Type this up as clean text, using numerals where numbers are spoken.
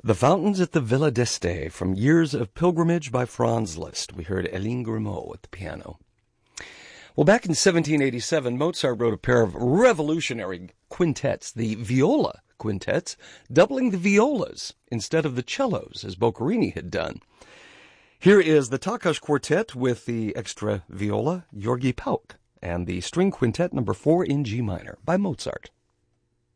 The Fountains at the Villa d'Este from Years of Pilgrimage by Franz Liszt. We heard Hélène Grimaud at the piano. Well, back in 1787, Mozart wrote a pair of revolutionary quintets, the viola quintets, doubling the violas instead of the cellos, as Boccherini had done. Here is the Takas Quartet with the extra viola, Georgi Pauk, and the string quintet number 4 in G minor by Mozart.